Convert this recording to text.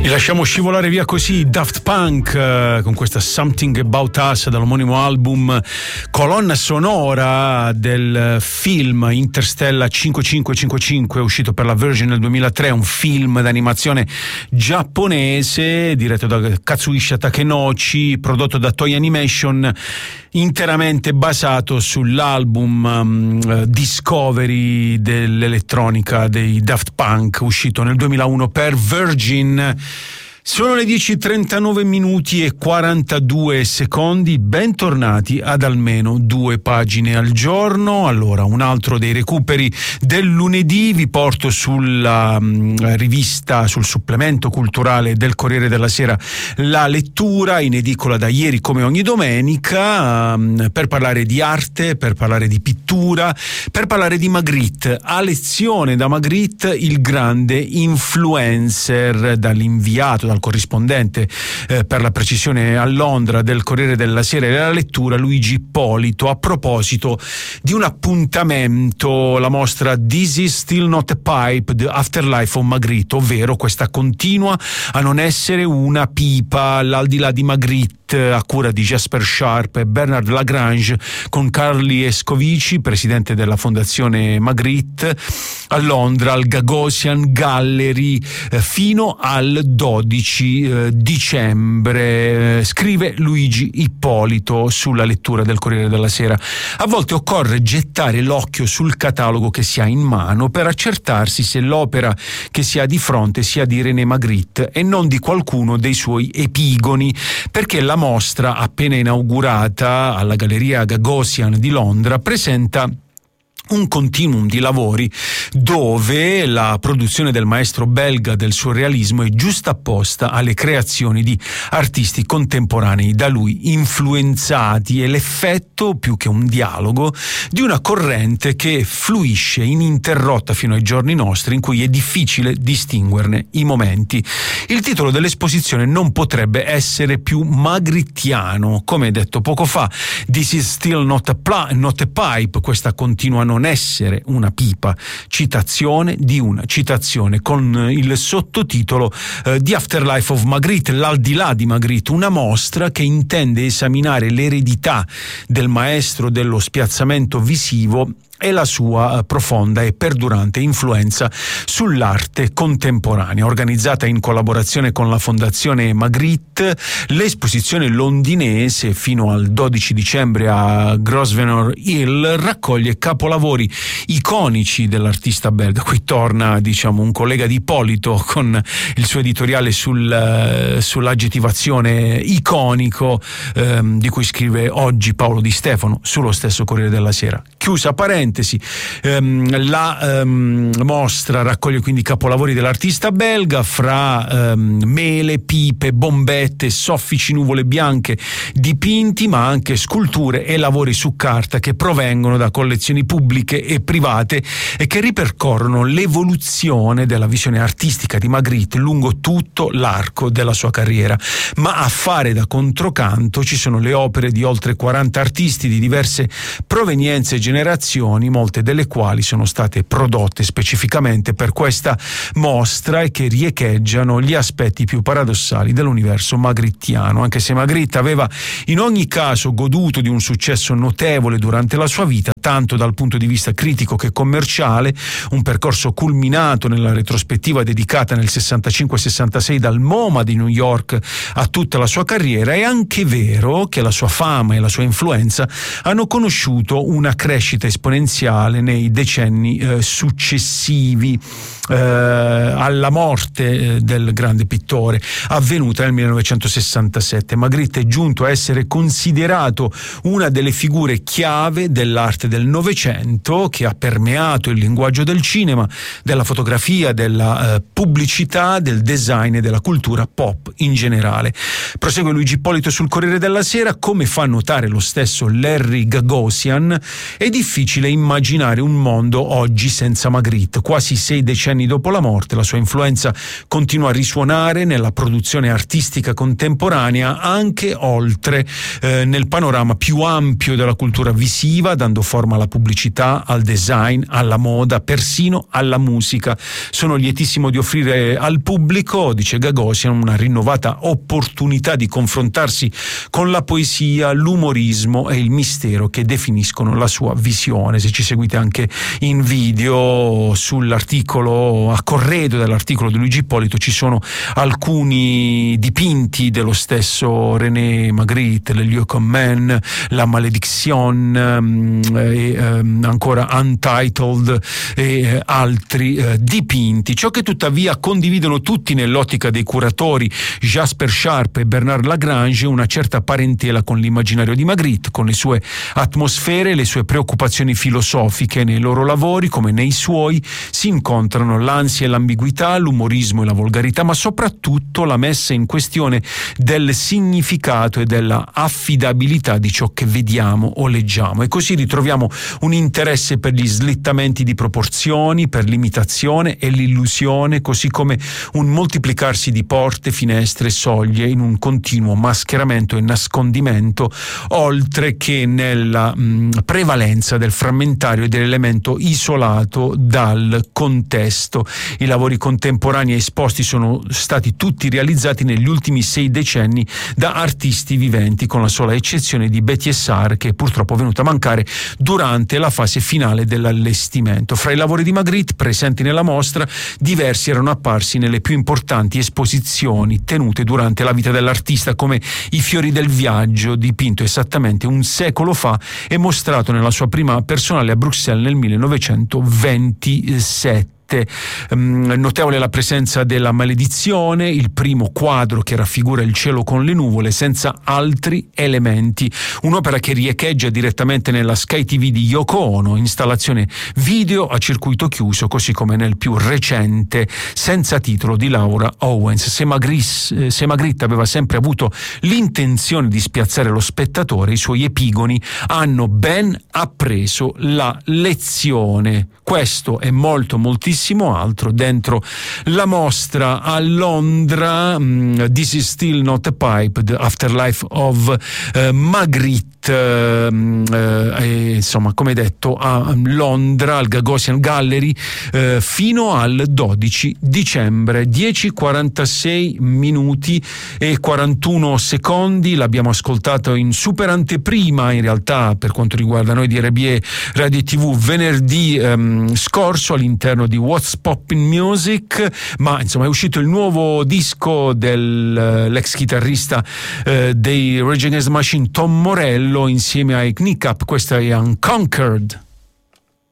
Li lasciamo scivolare via così, Daft Punk con questa Something About Us dall'omonimo album, colonna sonora del film Interstellar 5555, uscito per la Virgin nel 2003, un film d'animazione giapponese diretto da Katsuhisa Takenouchi, prodotto da Toei Animation, interamente basato sull'album Discovery dell'elettronica dei Daft Punk, uscito nel 2001 per Virgin. Sono le 10:39 minuti e 42 secondi, bentornati ad almeno 2 pagine al giorno. Allora, un altro dei recuperi del lunedì, vi porto sulla rivista, sul supplemento culturale del Corriere della Sera, La Lettura, in edicola da ieri come ogni domenica, per parlare di arte, per parlare di pittura, per parlare di Magritte. A lezione da Magritte, il grande influencer, dall'inviato, dal corrispondente per la precisione a Londra del Corriere della Sera e La Lettura, Luigi Ippolito, a proposito di un appuntamento, la mostra This is Still Not a Pipe, The Afterlife of Magritte, ovvero questa continua a non essere una pipa, l'aldilà di Magritte, a cura di Jasper Sharp e Bernard Lagrange, con Carly Escovici, presidente della fondazione Magritte, a Londra al Gagosian Gallery fino al 12 dicembre, scrive Luigi Ippolito sulla Lettura del Corriere della Sera. A volte occorre gettare l'occhio sul catalogo che si ha in mano per accertarsi se l'opera che si ha di fronte sia di René Magritte e non di qualcuno dei suoi epigoni, perché la mostra appena inaugurata alla Galleria Gagosian di Londra presenta un continuum di lavori dove la produzione del maestro belga del surrealismo è giustapposta alle creazioni di artisti contemporanei da lui influenzati, e l'effetto, più che un dialogo, di una corrente che fluisce ininterrotta fino ai giorni nostri, in cui è difficile distinguerne i momenti. Il titolo dell'esposizione non potrebbe essere più magrittiano, come detto poco fa. This is still not a pipe, questa continua non essere una pipa, citazione di una citazione, con il sottotitolo The Afterlife of Magritte, l'aldilà di Magritte, una mostra che intende esaminare l'eredità del maestro dello spiazzamento visivo e la sua profonda e perdurante influenza sull'arte contemporanea. Organizzata in collaborazione con la Fondazione Magritte, l'esposizione londinese fino al 12 dicembre a Grosvenor Hill raccoglie capolavori iconici dell'artista belga. Qui torna, un collega di Ippolito con il suo editoriale sull'aggettivazione iconico, di cui scrive oggi Paolo Di Stefano sullo stesso Corriere della Sera. Chiusa parentesi, la mostra raccoglie quindi capolavori dell'artista belga, fra mele, pipe, bombette, soffici nuvole bianche, dipinti, ma anche sculture e lavori su carta che provengono da collezioni pubbliche e private e che ripercorrono l'evoluzione della visione artistica di Magritte lungo tutto l'arco della sua carriera. Ma a fare da controcanto ci sono le opere di oltre 40 artisti di diverse provenienze e generazioni, molte delle quali sono state prodotte specificamente per questa mostra e che riecheggiano gli aspetti più paradossali dell'universo magrittiano. Anche se Magritte aveva in ogni caso goduto di un successo notevole durante la sua vita, tanto dal punto di vista critico che commerciale, un percorso culminato nella retrospettiva dedicata nel 65-66 dal MoMA di New York a tutta la sua carriera, è anche vero che la sua fama e la sua influenza hanno conosciuto una crescita esponenziale nei decenni successivi alla morte del grande pittore, avvenuta nel 1967. Magritte è giunto a essere considerato una delle figure chiave dell'arte del Novecento, che ha permeato il linguaggio del cinema, della fotografia, della pubblicità, del design e della cultura pop in generale. Prosegue Luigi Ippolito sul Corriere della Sera: come fa notare lo stesso Larry Gagosian, è difficile immaginare un mondo oggi senza Magritte. Quasi 6 decenni dopo la morte, la sua influenza continua a risuonare nella produzione artistica contemporanea, anche oltre nel panorama più ampio della cultura visiva, dando forma alla pubblicità, al design, alla moda, persino alla musica. Sono lietissimo di offrire al pubblico, dice Gagosian, una rinnovata opportunità di confrontarsi con la poesia, l'umorismo e il mistero che definiscono la sua visione. Se ci seguite anche in video, sull'articolo, a corredo dell'articolo di Luigi Ippolito, ci sono alcuni dipinti dello stesso René Magritte, Le Lieu commun, La Malédiction, ancora Untitled e altri dipinti. Ciò che tuttavia condividono tutti nell'ottica dei curatori Jasper Sharp e Bernard Lagrange, una certa parentela con l'immaginario di Magritte, con le sue atmosfere, le sue preoccupazioni filosofiche. Nei loro lavori, come nei suoi, si incontrano l'ansia e l'ambiguità, l'umorismo e la volgarità, ma soprattutto la messa in questione del significato e della affidabilità di ciò che vediamo o leggiamo. E così ritroviamo un interesse per gli slittamenti di proporzioni, per l'imitazione e l'illusione, così come un moltiplicarsi di porte, finestre, soglie in un continuo mascheramento e nascondimento, oltre che nella prevalenza del frammentario e dell'elemento isolato dal contesto. I lavori contemporanei esposti sono stati tutti realizzati negli ultimi 6 decenni da artisti viventi, con la sola eccezione di Betty Essar, che è purtroppo venuta a mancare durante la fase finale dell'allestimento. Fra i lavori di Magritte presenti nella mostra, diversi erano apparsi nelle più importanti esposizioni tenute durante la vita dell'artista, come I fiori del viaggio, dipinto esattamente un secolo fa e mostrato nella sua prima personale a Bruxelles nel 1927. Notevole la presenza della Maledizione, il primo quadro che raffigura il cielo con le nuvole senza altri elementi, un'opera che riecheggia direttamente nella Sky TV di Yoko Ono, installazione video a circuito chiuso, così come nel più recente Senza titolo di Laura Owens. Se Magritte aveva sempre avuto l'intenzione di spiazzare lo spettatore, i suoi epigoni hanno ben appreso la lezione. Questo è moltissimo altro dentro la mostra a Londra. This is Still Not a Pipe, The Afterlife of Magritte. Insomma, come detto, a Londra al Gagosian Gallery fino al 12 dicembre. 10:46 minuti e 41 secondi. L'abbiamo ascoltato in super anteprima, in realtà, per quanto riguarda noi di RBE Radio TV, venerdì scorso all'interno di What's Poppin' Music, ma insomma è uscito il nuovo disco dell'ex chitarrista dei Rage Against the Machine Tom Morello insieme ai Kneecap. Questa è Unconquered.